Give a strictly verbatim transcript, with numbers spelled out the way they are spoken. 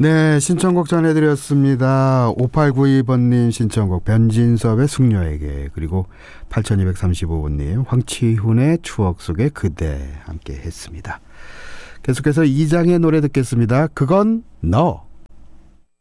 네, 신청곡 전해드렸습니다. 오팔구이 번님 신청곡 변진섭의 숙녀에게, 그리고 팔천이백삼십오 번님 황치훈의 추억 속의 그대 함께 했습니다. 계속해서 이장의 노래 듣겠습니다. 그건 너.